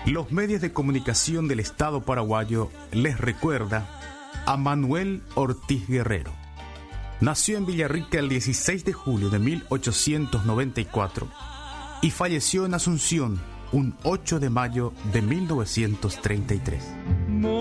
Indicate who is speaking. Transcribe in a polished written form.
Speaker 1: Los medios de comunicación del Estado paraguayo les recuerda a Manuel Ortiz Guerrero. Nació en Villarrica el 16 de julio de 1894 y falleció en Asunción un 8 de mayo de 1933.